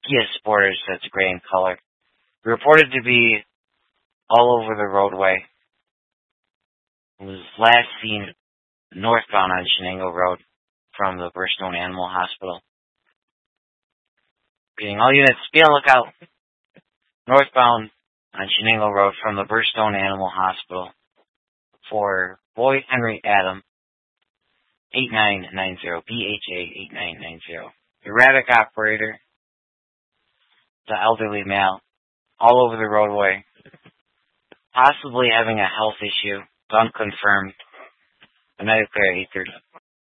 Kia Sportage that's gray in color. Reported to be all over the roadway. It was last seen northbound on Shenango Road from the Burstone Animal Hospital. Getting all units, be on lookout. Northbound on Shenango Road from the Burstone Animal Hospital for Boy Henry Adam, 8990, BHA 8990. Erratic operator, the elderly male, all over the roadway, possibly having a health issue, unconfirmed. The medical care 8:30.